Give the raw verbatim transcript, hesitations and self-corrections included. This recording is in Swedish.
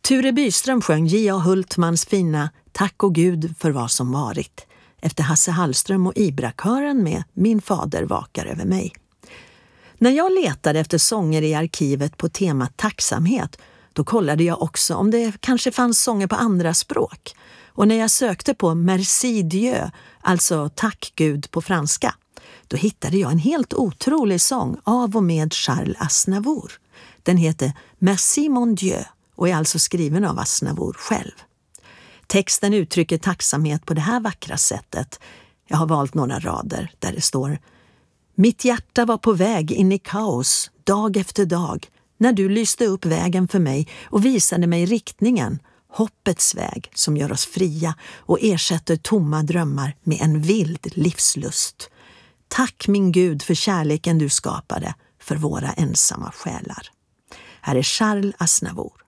Ture Byström sjöng J A Hultmans fina Tack och Gud för vad som varit, efter Hasse Hallström och Ibra-kören med Min fader vakar över mig. När jag letade efter sånger i arkivet på temat tacksamhet, då kollade jag också om det kanske fanns sånger på andra språk. Och när jag sökte på Merci Dieu, alltså Tack Gud på franska, då hittade jag en helt otrolig sång av och med Charles Aznavour. Den heter Merci mon Dieu och är alltså skriven av Aznavour själv. Texten uttrycker tacksamhet på det här vackra sättet. Jag har valt några rader där det står: Mitt hjärta var på väg in i kaos dag efter dag när du lyste upp vägen för mig och visade mig riktningen, hoppets väg som gör oss fria och ersätter tomma drömmar med en vild livslust. Tack min Gud för kärleken du skapade för våra ensamma själar. Här är Charles Aznavour.